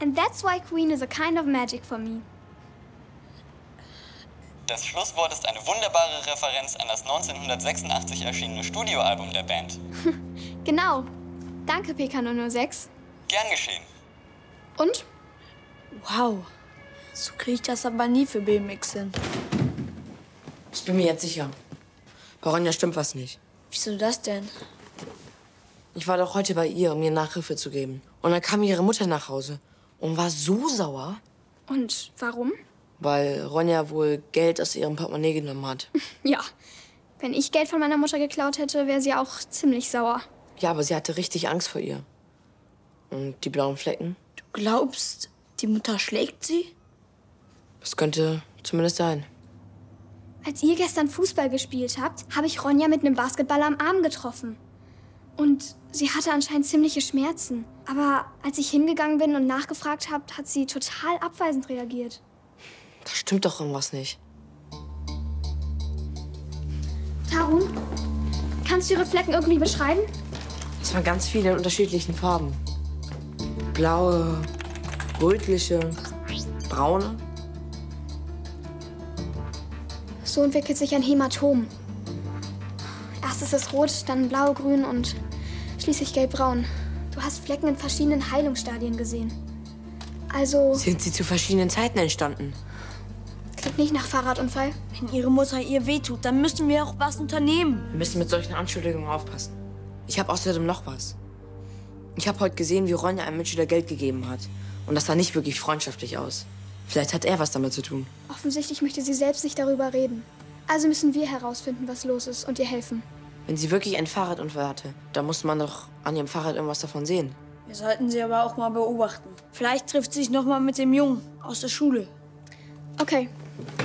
And that's why Queen is a kind of magic for me. Das Schlusswort ist eine wunderbare Referenz an das 1986 erschienene Studioalbum der Band. Genau. Danke, PK006. Gern geschehen. Und? Wow. So kriege ich das aber nie für BMX hin. Ich bin mir jetzt sicher. Bei Ronja stimmt was nicht. Wieso das denn? Ich war doch heute bei ihr, um ihr Nachhilfe zu geben. Und dann kam ihre Mutter nach Hause und war so sauer. Und warum? Weil Ronja wohl Geld aus ihrem Portemonnaie genommen hat. Ja. Wenn ich Geld von meiner Mutter geklaut hätte, wäre sie auch ziemlich sauer. Ja, aber sie hatte richtig Angst vor ihr. Und die blauen Flecken? Du glaubst, die Mutter schlägt sie? Das könnte zumindest sein. Als ihr gestern Fußball gespielt habt, habe ich Ronja mit einem Basketball am Arm getroffen. Und sie hatte anscheinend ziemliche Schmerzen. Aber als ich hingegangen bin und nachgefragt habe, hat sie total abweisend reagiert. Da stimmt doch irgendwas nicht. Tarun, kannst du ihre Flecken irgendwie beschreiben? Es waren ganz viele in unterschiedlichen Farben. Blaue, rötliche, braune. So entwickelt sich ein Hämatom. Erst ist es rot, dann blau-grün und schließlich gelb-braun. Du hast Flecken in verschiedenen Heilungsstadien gesehen. Also Sind sie zu verschiedenen Zeiten entstanden? klingt nicht nach Fahrradunfall. Wenn ihre Mutter ihr wehtut, dann müssen wir auch was unternehmen. Wir müssen mit solchen Anschuldigungen aufpassen. Ich habe außerdem noch was. Ich habe heute gesehen, wie Ronja einem Mitschüler Geld gegeben hat. Und das sah nicht wirklich freundschaftlich aus. Vielleicht hat er was damit zu tun. Offensichtlich möchte sie selbst nicht darüber reden. Also müssen wir herausfinden, was los ist und ihr helfen. Wenn sie wirklich einen Fahrradunfall hatte, dann muss man doch an ihrem Fahrrad irgendwas davon sehen. Wir sollten sie aber auch mal beobachten. Vielleicht trifft sie sich noch mal mit dem Jungen aus der Schule. Okay,